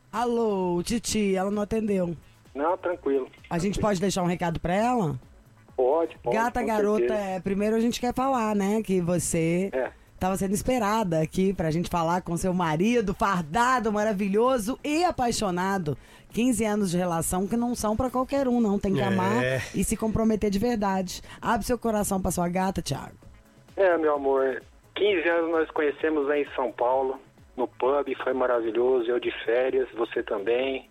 Alô, Titi, ela não atendeu. Não, tranquilo. A gente pode deixar um recado pra ela? Pode. Gata, com garota, certeza. primeiro a gente quer falar, né, que você tava sendo esperada aqui pra gente falar com seu marido, fardado, maravilhoso e apaixonado. 15 anos de relação que não são pra qualquer um, não. Tem que amar e se comprometer de verdade. Abre seu coração pra sua gata, Thiago. Meu amor, 15 anos nós conhecemos aí em São Paulo, no pub, foi maravilhoso, eu de férias, você também.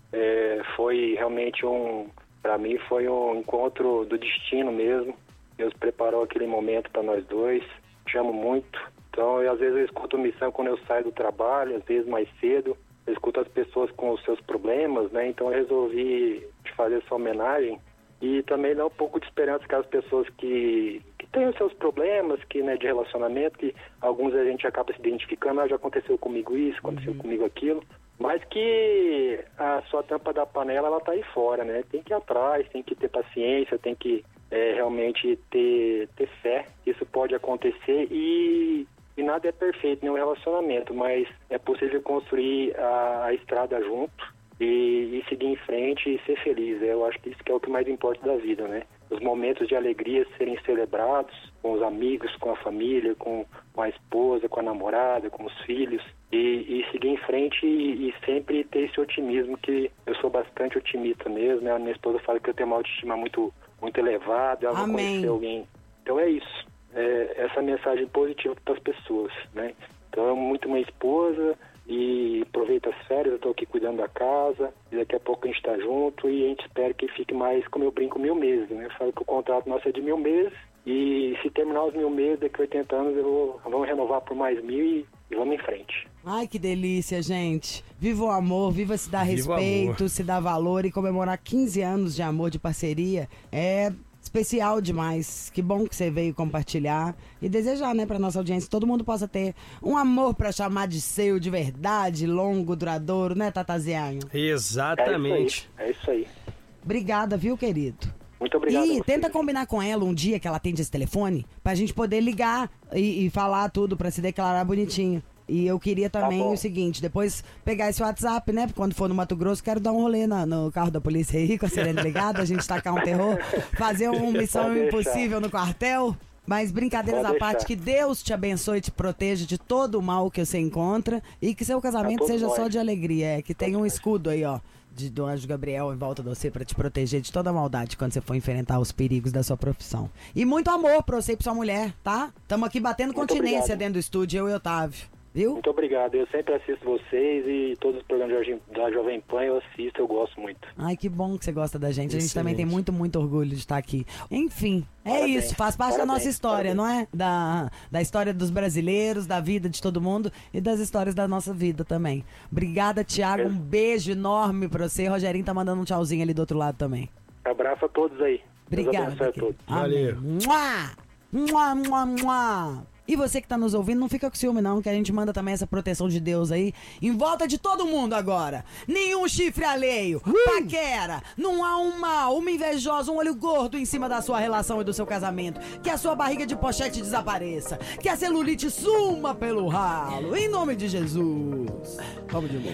Foi realmente pra mim foi um encontro do destino mesmo. Deus preparou aquele momento pra nós dois. Te amo muito. Então, às vezes eu escuto missão quando eu saio do trabalho, às vezes mais cedo. Eu escuto as pessoas com os seus problemas, né? Então eu resolvi te fazer essa homenagem e também dar um pouco de esperança para as pessoas que têm os seus problemas, que, né, de relacionamento, que alguns a gente acaba se identificando, já aconteceu comigo isso, aconteceu comigo aquilo, mas que a sua tampa da panela, ela tá aí fora, né? Tem que ir atrás, tem que ter paciência, tem que realmente ter fé. Isso pode acontecer e nada é perfeito, nenhum relacionamento, mas é possível construir a estrada junto e seguir em frente e ser feliz. Eu acho que isso que é o que mais importa da vida, né? Os momentos de alegria serem celebrados com os amigos, com a família, com a esposa, com a namorada, com os filhos e seguir em frente e sempre ter esse otimismo, que eu sou bastante otimista mesmo, né? A minha esposa fala que eu tenho uma autoestima muito elevada, ela não conheceu alguém. Então é isso. Essa mensagem positiva para as pessoas, né? Então eu amo muito minha esposa e aproveita as férias, eu estou aqui cuidando da casa e daqui a pouco a gente está junto e a gente espera que fique mais, como eu brinco, 1000 meses, né? Eu falo que o contrato nosso é de 1000 meses e se terminar os 1000 meses, daqui a 80 anos vamos renovar por mais 1000 e vamos em frente. Ai, que delícia, gente. Viva o amor, viva se dar respeito, se dar valor e comemorar 15 anos de amor, de parceria. É especial demais. Que bom que você veio compartilhar e desejar, né, pra nossa audiência, que todo mundo possa ter um amor pra chamar de seu, de verdade, longo, duradouro, né, Tatazianho? Exatamente. É isso aí. Obrigada, viu, querido? Muito obrigado. E tenta combinar com ela um dia que ela atende esse telefone pra gente poder ligar e falar tudo, pra se declarar bonitinho. E eu queria também o seguinte, depois pegar esse WhatsApp, né? Porque quando for no Mato Grosso, quero dar um rolê no carro da polícia aí, com a sirene ligada, a gente tacar um terror, fazer uma missão impossível no quartel. Mas brincadeiras à parte, que Deus te abençoe e te proteja de todo o mal que você encontra e que seu casamento seja só de alegria. Que tenha um escudo aí, ó, do Anjo Gabriel em volta de você pra te proteger de toda a maldade quando você for enfrentar os perigos da sua profissão. E muito amor pra você e pra sua mulher, tá? Tamo aqui batendo continência dentro do estúdio, eu e Otávio. Viu? Muito obrigado, eu sempre assisto vocês e todos os programas da Jovem Pan eu assisto, eu gosto muito. Ai, que bom que você gosta da gente. A gente também tem muito, muito orgulho de estar aqui. Enfim, isso, faz parte da nossa história, não é? Da história dos brasileiros, da vida de todo mundo e das histórias da nossa vida também. Obrigada, Thiago, um beijo enorme pra você. Rogerinho tá mandando um tchauzinho ali do outro lado também. Abraço a todos aí. Obrigada. Deus abençoe a todos. Valeu. Mua! Mua, mua, mua. E você que tá nos ouvindo, não fica com ciúme não, que a gente manda também essa proteção de Deus aí em volta de todo mundo agora. Nenhum chifre alheio, paquera, não há uma invejosa, um olho gordo em cima da sua relação e do seu casamento. Que a sua barriga de pochete desapareça, que a celulite suma pelo ralo, em nome de Jesus. Vamos de novo.